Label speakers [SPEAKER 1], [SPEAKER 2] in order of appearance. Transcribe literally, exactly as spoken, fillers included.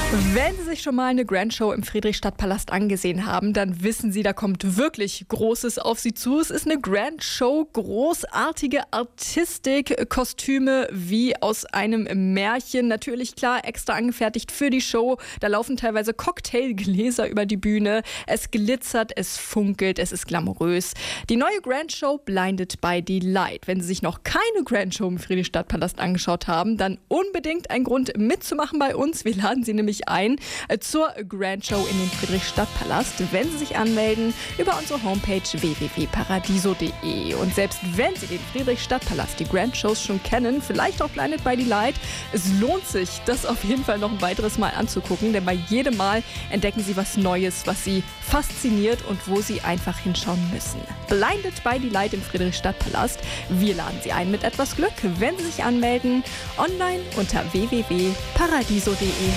[SPEAKER 1] Wenn Sie sich schon mal eine Grand Show im Friedrichstadtpalast angesehen haben, dann wissen Sie, da kommt wirklich Großes auf Sie zu. Es ist eine Grand Show, großartige Artistik, Kostüme wie aus einem Märchen. Natürlich klar, extra angefertigt für die Show. Da laufen teilweise Cocktailgläser über die Bühne. Es glitzert, es funkelt, es ist glamourös. Die neue Grand Show Blinded by the Light. Wenn Sie sich noch keine Grand Show im Friedrichstadtpalast angeschaut haben, dann unbedingt ein Grund mitzumachen bei uns. Wir laden Sie nämlich ein zur Grand Show in den Friedrichstadtpalast, wenn Sie sich anmelden über unsere Homepage w w w punkt paradiso punkt de. Und selbst wenn Sie den Friedrichstadtpalast, die Grand Shows schon kennen, vielleicht auch Blinded by the Light, es lohnt sich, das auf jeden Fall noch ein weiteres Mal anzugucken, denn bei jedem Mal entdecken Sie was Neues, was Sie fasziniert und wo Sie einfach hinschauen müssen. Blinded by the Light im Friedrichstadtpalast. Wir laden Sie ein mit etwas Glück, wenn Sie sich anmelden, online unter w w w punkt paradiso punkt de.